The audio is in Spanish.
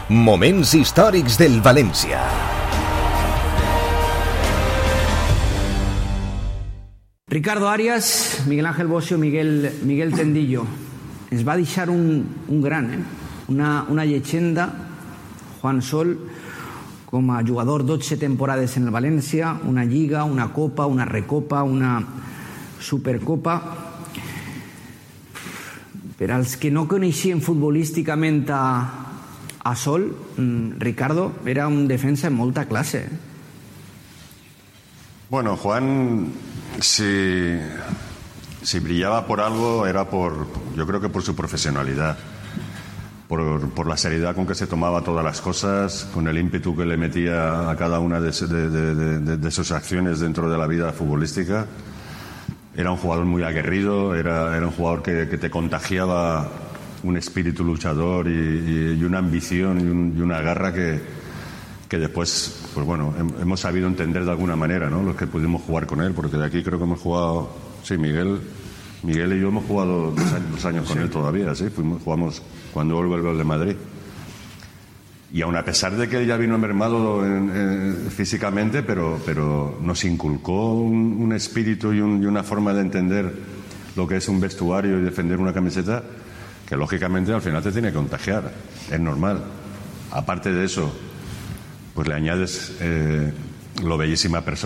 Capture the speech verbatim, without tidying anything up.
Moments històrics del València. Ricardo Arias, Miguel Ángel Bosio, Miguel, Miguel Tendillo. Ens va deixar un, un gran, eh? una, una llegenda, Juan Sol, com a jugador dotze temporades en el València, una lliga, una copa, una recopa, una supercopa. Per als que no coneixien futbolísticament a, a Sol, Ricardo era un defensa en molta classe. Bueno, Juan, si, si brillaba por algo era por, yo creo que por su profesionalidad, por, por la seriedad con que se tomaba todas las cosas, con el ímpetu que le metía a cada una de, de, de, de, de sus acciones dentro de la vida futbolística. Era un jugador muy aguerrido, era, era un jugador que, que te contagiaba un espíritu luchador y, y, y una ambición y, un, y una garra que, que después, pues bueno, hemos sabido entender de alguna manera, ¿no? Los que pudimos jugar con él, porque de aquí creo que hemos jugado, sí, Miguel, Miguel y yo hemos jugado dos años, dos años con sí. él todavía, sí, fuimos, jugamos cuando volvió el gol de Madrid. Y aun a pesar de que él ya vino mermado en, en, físicamente, pero, pero nos inculcó un, un espíritu y, un, y una forma de entender lo que es un vestuario y defender una camiseta que lógicamente al final te tiene que contagiar, es normal. Aparte de eso, pues le añades eh, lo bellísima persona